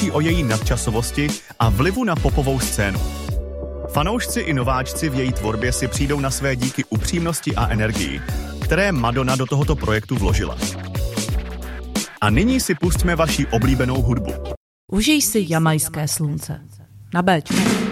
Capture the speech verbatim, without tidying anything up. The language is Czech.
svědčí o její nadčasovosti a vlivu na popovou scénu. Fanoušci i nováčci v její tvorbě si přijdou na své díky upřímnosti a energii, které Madonna do tohoto projektu vložila. A nyní si pustíme vaši oblíbenou hudbu. Užij si Jamajské slunce. Na Béčku.